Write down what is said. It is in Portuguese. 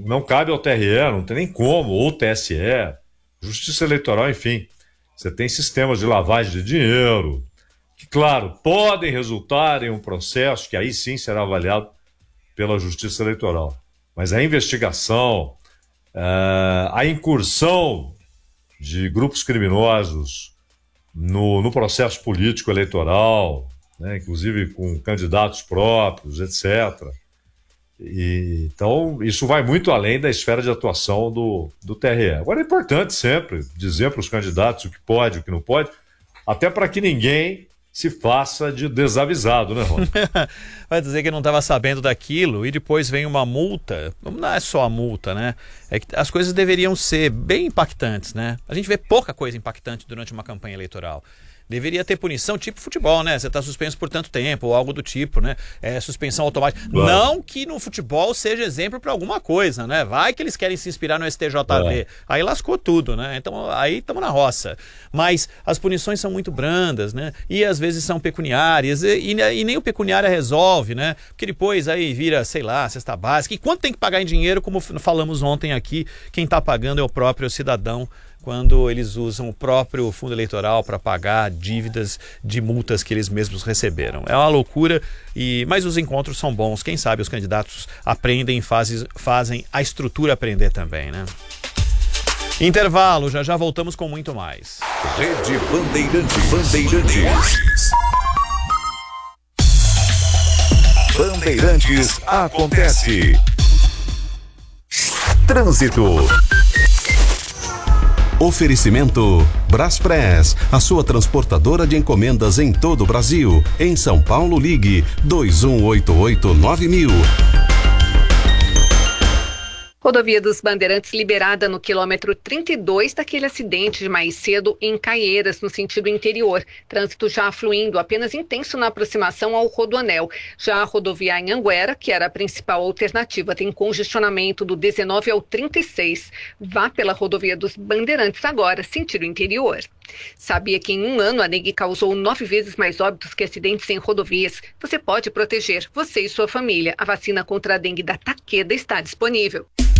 não cabe ao TRE, não tem nem como, ou TSE, Justiça Eleitoral, enfim. Você tem sistemas de lavagem de dinheiro, que, claro, podem resultar em um processo que aí sim será avaliado pela Justiça Eleitoral. Mas a investigação, a incursão de grupos criminosos no processo político eleitoral, né, inclusive com candidatos próprios, etc. Então, isso vai muito além da esfera de atuação do TRE. Agora, é importante sempre dizer para os candidatos o que pode e o que não pode, até para que ninguém se faça de desavisado, né, Rony? Vai dizer que não estava sabendo daquilo e depois vem uma multa. Não é só a multa, né? É que as coisas deveriam ser bem impactantes, né? A gente vê pouca coisa impactante durante uma campanha eleitoral. Deveria ter punição tipo futebol, né? Você está suspenso por tanto tempo ou algo do tipo, né? Suspensão automática. Claro. Não que no futebol seja exemplo para alguma coisa, né? Vai que eles querem se inspirar no STJD. Aí lascou tudo, né? Então aí estamos na roça. Mas as punições são muito brandas, né? E às vezes são pecuniárias e nem o pecuniária resolve, né? Porque depois aí vira, sei lá, cesta básica. E quanto tem que pagar em dinheiro, como falamos ontem aqui, quem está pagando é o próprio cidadão, quando eles usam o próprio fundo eleitoral para pagar dívidas de multas que eles mesmos receberam. É uma loucura, mas os encontros são bons. Quem sabe os candidatos aprendem e fazem a estrutura aprender também, né? Intervalo, já voltamos com muito mais. Rede Bandeirantes. Bandeirantes acontece. Trânsito. Oferecimento Braspress, a sua transportadora de encomendas em todo o Brasil. Em São Paulo, ligue 2188-9000. Rodovia dos Bandeirantes liberada no quilômetro 32 daquele acidente de mais cedo em Caieiras, no sentido interior. Trânsito já fluindo, apenas intenso na aproximação ao Rodoanel. Já a rodovia Anhanguera, que era a principal alternativa, tem congestionamento do 19 ao 36. Vá pela rodovia dos Bandeirantes agora, sentido interior. Sabia que em um ano a dengue causou 9 vezes mais óbitos que acidentes em rodovias? Você pode proteger você e sua família. A vacina contra a dengue da Takeda está disponível.